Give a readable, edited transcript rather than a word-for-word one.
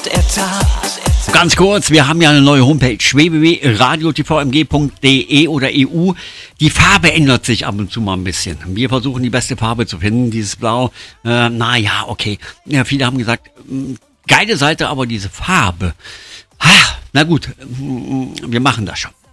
Ganz kurz, wir haben ja eine neue Homepage, www.radiotvmg.de oder EU. Die Farbe ändert sich ab und zu mal ein bisschen. Wir versuchen die beste Farbe zu finden, dieses Blau. Okay. Ja, viele haben gesagt, geile Seite, aber diese Farbe. Na gut, wir machen das schon.